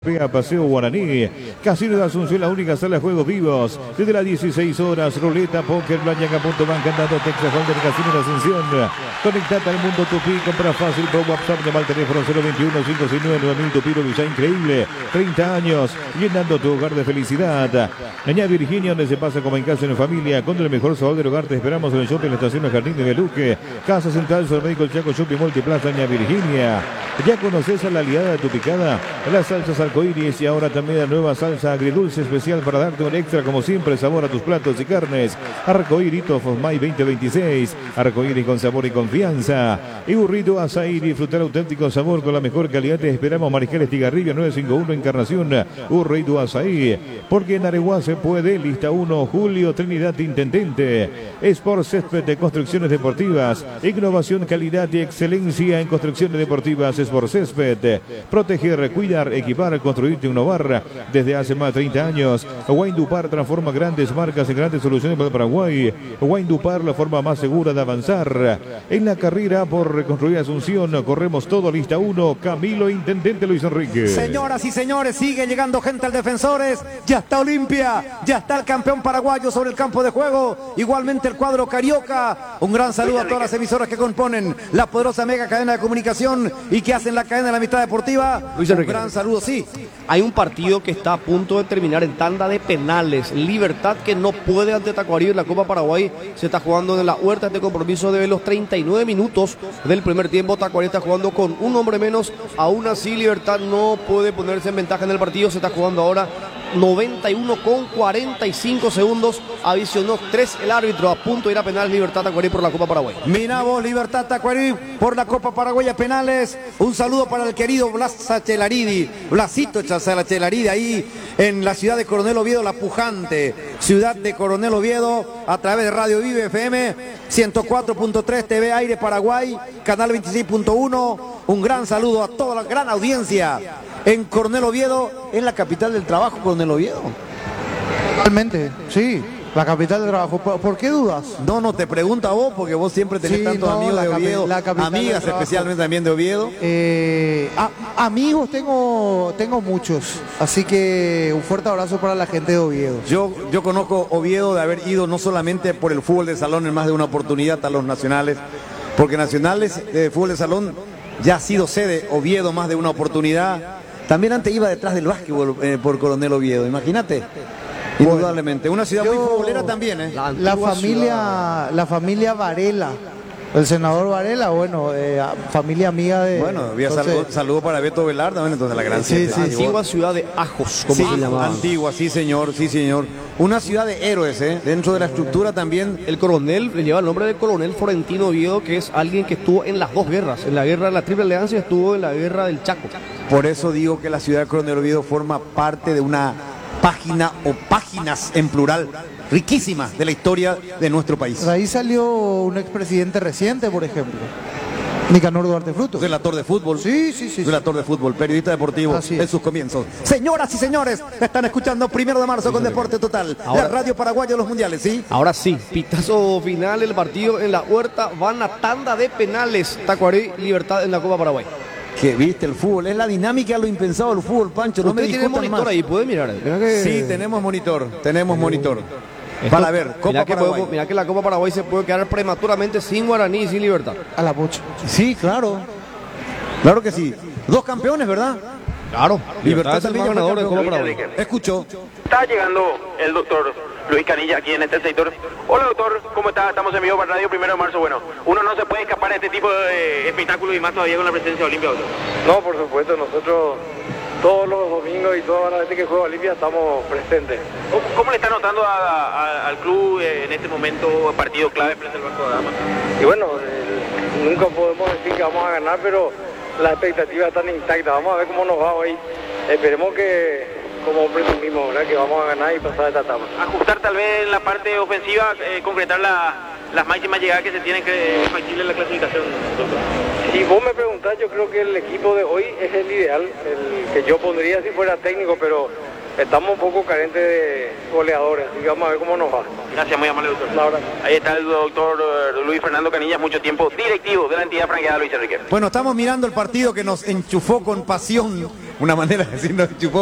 Paseo Guaraní, Casino de Asunción, la única sala de juegos vivos, desde las 16 horas, ruleta, póker, blackjack.bank, candado, Texas Hold'em, Casino de Asunción. Conectate al mundo Tupi, compra fácil por WhatsApp, llama al teléfono 021-569-9000, Tupi, visa increíble, 30 años, llenando tu hogar de felicidad. Añá Virginia, donde se pasa como en casa en familia, con el mejor sabor del hogar, te esperamos en el shopping, en la estación El Jardín de Beluque, Casa Central, Supermédico El Chaco, Shopping Multiplaza, Añá Virginia. Ya conoces a la aliada de tu picada, las salsas arcoíris y ahora también la nueva salsa agridulce especial para darte un extra como siempre sabor a tus platos y carnes. Arcoíris of May 2026, arcoíris con sabor y confianza. Y burrito azaí, disfrutar auténtico sabor con la mejor calidad. Te esperamos Mariscal Estigarribia 951 Encarnación, burrito azaí, porque en Areguá se puede. Lista 1, Julio Trinidad Intendente. Sport Césped de Construcciones Deportivas, innovación, calidad y excelencia en construcciones deportivas. Sport Césped, proteger, cuidar, equipar, construir, innovar desde hace más de 30 años. Waindupar transforma grandes marcas en grandes soluciones para Paraguay. Waindupar, la forma más segura de avanzar en la carrera por reconstruir Asunción. Corremos todo. Lista 1, Camilo Intendente Luis Enrique. Señoras y señores, sigue llegando gente al Defensores. Ya está Olimpia, ya está el campeón paraguayo sobre el campo de juego. Igualmente el cuadro carioca. Un gran saludo a todas las emisoras que componen la poderosa mega cadena de comunicación y que hacen la cadena de la mitad deportiva. Luis Enrique, un gran saludo, sí. Hay un partido que está a punto de terminar en tanda de penales. Libertad que no puede ante Tacuarí en la Copa Paraguay. Se está jugando en la huerta este compromiso de los 39 minutos del primer tiempo. Tacuarí está jugando con un hombre menos. Aún así Libertad no puede ponerse en ventaja en el partido. Se está jugando ahora 91 con 45 segundos. Avisionó 3 el árbitro. A punto de ir a penales Libertad Tacuarí por la Copa Paraguay. Mira vos, Libertad Tacuarí por la Copa Paraguay a penales. Un saludo para el querido Blas Sachelaridi, Blasito Sachelaridi, ahí en la ciudad de Coronel Oviedo, la pujante ciudad de Coronel Oviedo, a través de Radio Vive FM 104.3 TV Aire Paraguay, canal 26.1. Un gran saludo a toda la gran audiencia en Coronel Oviedo, en la capital del trabajo, Coronel Oviedo. Realmente, sí, la capital del trabajo. ¿Por qué dudas? No, te pregunto a vos, porque vos siempre tenés tantos amigos de Oviedo, amigas especialmente también de Oviedo. Amigos tengo muchos, así que un fuerte abrazo para la gente de Oviedo. Yo conozco Oviedo de haber ido no solamente por el fútbol de salón en más de una oportunidad a los nacionales, porque nacionales de fútbol de salón ya ha sido sede Oviedo más de una oportunidad. También antes iba detrás del básquetbol por Coronel Oviedo, imagínate. Indudablemente, una ciudad muy futbolera también, ¿eh? La familia Varela, el senador Varela, bueno, familia amiga de... Bueno, había saludo para Beto Velarde, bueno, entonces la gran antigua ciudad de Ajos, como se llamaba. Antigua, sí señor. Una ciudad de héroes, dentro de la estructura también. El coronel lleva el nombre del coronel Florentino Oviedo, que es alguien que estuvo en las dos guerras, en la guerra de la Triple Alianza y estuvo en la guerra del Chaco. Por eso digo que la ciudad de Coronel Oviedo forma parte de una página o páginas en plural riquísimas de la historia de nuestro país. De ahí salió un expresidente reciente, por ejemplo, Nicanor Duarte Frutos. Relator de fútbol. Sí. Relator de fútbol, periodista deportivo en sus comienzos. Señoras y señores, están escuchando 1 de marzo con Deporte Total, la radio paraguaya de los mundiales, ¿sí? Ahora sí, pitazo final el partido en la huerta, van a tanda de penales. Tacuarí, Libertad en la Copa Paraguay. Que viste el fútbol, es la dinámica, lo impensado del fútbol, Pancho. No me tiene monitor más. Ahí, ¿puede mirar? Sí, tenemos monitor. Para ver, Copa Paraguay. Mirá que la Copa Paraguay se puede quedar prematuramente sin Guaraní y sin Libertad. A la pocha. Sí, claro. Claro que sí. 2 campeones, ¿verdad? Claro. Libertad es el más ganador de Copa Paraguay. Escucho. Está llegando el doctor Luis Canilla aquí en este sector. Hola doctor, ¿cómo está? Estamos en vivo para Radio 1 de marzo. Bueno, uno no se puede escapar de este tipo de espectáculos y más todavía con la presencia de Olimpia, doctor. No, por supuesto, nosotros todos los domingos y toda la gente que juega Olimpia estamos presentes. ¿Cómo le está notando al club en este momento, partido clave frente al Banco de Damas? Y bueno, nunca podemos decir que vamos a ganar, pero las expectativas están intactas. Vamos a ver cómo nos va hoy. Esperemos que, como presumimos, ¿verdad?, que vamos a ganar y pasar esta etapa. Ajustar tal vez en la parte ofensiva, concretar las máximas llegadas que se tienen que facilitar en la clasificación, doctor. Si vos me preguntás, yo creo que el equipo de hoy es el ideal, el que yo pondría si fuera técnico, pero estamos un poco carentes de goleadores, así que vamos a ver cómo nos va. Gracias, muy amable doctor. Ahí está el doctor Luis Fernando Canilla, mucho tiempo directivo de la entidad franqueada Luis Enrique. Bueno, estamos mirando el partido que nos enchufó con pasión una manera de decir no chupó.